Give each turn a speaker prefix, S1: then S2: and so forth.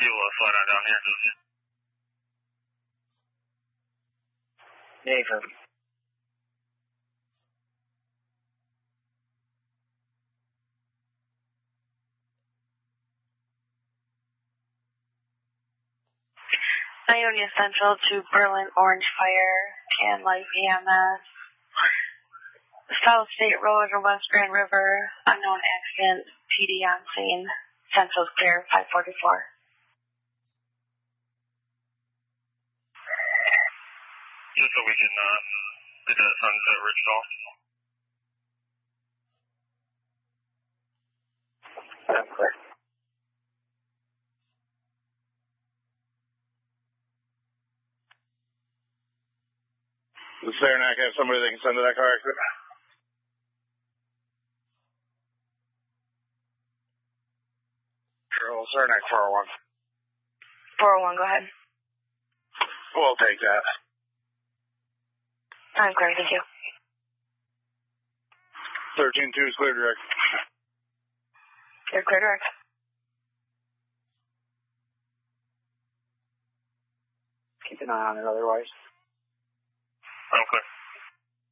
S1: will slide on down here.
S2: Nathan.
S3: Ionia Central to Berlin Orange Fire, Can Life EMS. South State Road or West Grand River, unknown accident, PD on scene. Central clear, 544.
S1: Just so we can get that Sunset Ridge call.
S2: That's clear.
S4: Does Saranac have somebody they can send to that car exit? Sure, Saranac 401.
S3: 401, go ahead.
S4: We'll take that.
S3: I'm clear, thank you.
S4: 13-2 is clear direct.
S3: You're clear direct.
S2: Keep an eye on it otherwise.
S1: I'm clear.